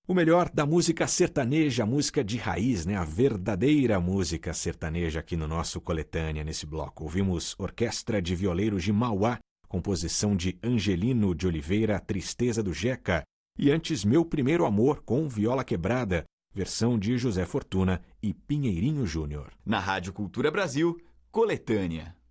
O melhor da música sertaneja, a música de raiz, né? A verdadeira música sertaneja aqui no nosso Coletânea, nesse bloco. Ouvimos Orquestra de Violeiros de Mauá, composição de Angelino de Oliveira, Tristeza do Jeca. E antes, Meu Primeiro Amor, com viola quebrada, versão de José Fortuna e Pinheirinho Júnior. Na Rádio Cultura Brasil, Coletânea.